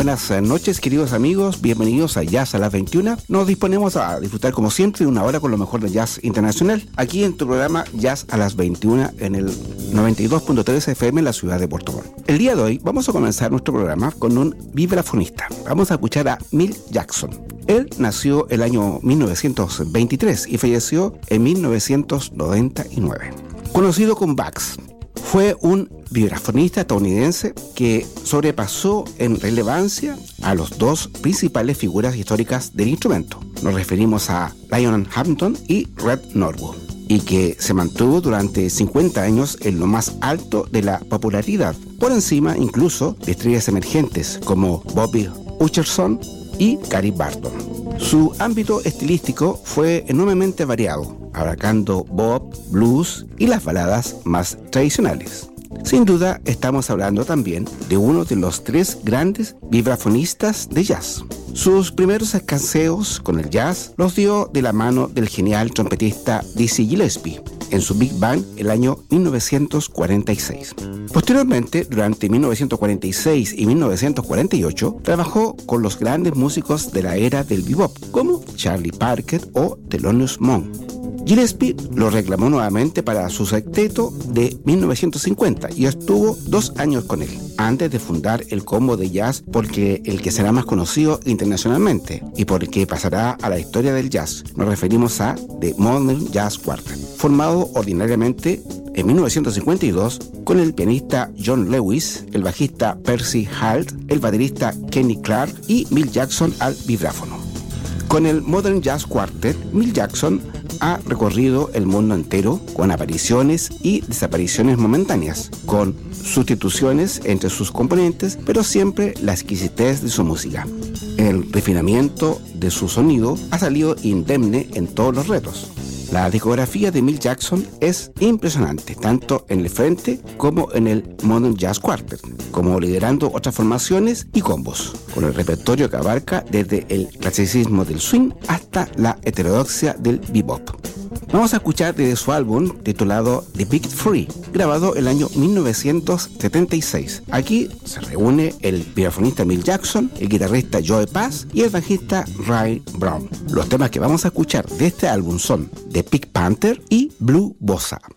Buenas noches, queridos amigos, bienvenidos a Jazz a las 21. Nos disponemos a disfrutar como siempre de una hora con lo mejor del jazz internacional, aquí en tu programa Jazz a las 21 en el 92.3 FM en la ciudad de Puerto Montt. El día de hoy vamos a comenzar nuestro programa con un vibrafonista. Vamos a escuchar a Milt Jackson. Él nació el año 1923 y falleció en 1999. Conocido como Bugs, fue un vibrafonista estadounidense que sobrepasó en relevancia a los dos principales figuras históricas del instrumento. Nos referimos a Lionel Hampton y Red Norwood, y que se mantuvo durante 50 años en lo más alto de la popularidad, por encima incluso de estrellas emergentes como Bobby Hutcherson y Gary Barton. Su ámbito estilístico fue enormemente variado, abarcando bop, blues y las baladas más tradicionales. Sin duda, estamos hablando también de uno de los tres grandes vibrafonistas de jazz. Sus primeros escanseos con el jazz los dio de la mano del genial trompetista Dizzy Gillespie en su Big Band el año 1946. Posteriormente, durante 1946 y 1948, trabajó con los grandes músicos de la era del bebop, como Charlie Parker o Thelonious Monk. Gillespie lo reclamó nuevamente para su sexteto de 1950 y estuvo 2 años con él, antes de fundar el combo de jazz porque el que será más conocido internacionalmente y por el que pasará a la historia del jazz. Nos referimos a The Modern Jazz Quartet, formado ordinariamente en 1952 con el pianista John Lewis, el bajista Percy Halt, el baterista Kenny Clark y Milt Jackson al vibráfono. Con el Modern Jazz Quartet, Milt Jackson ha recorrido el mundo entero con apariciones y desapariciones momentáneas, con sustituciones entre sus componentes, pero siempre la exquisitez de su música. El refinamiento de su sonido ha salido indemne en todos los retos. La discografía de Milt Jackson es impresionante, tanto en el frente como en el Modern Jazz Quartet, como liderando otras formaciones y combos, con el repertorio que abarca desde el clasicismo del swing hasta la heterodoxia del bebop. Vamos a escuchar desde su álbum titulado The Big Three, grabado el año 1976. Aquí se reúne el vibrafonista Milt Jackson, el guitarrista Joe Pass y el bajista Ray Brown. Los temas que vamos a escuchar de este álbum son The Pink Panther y Blue Bossa.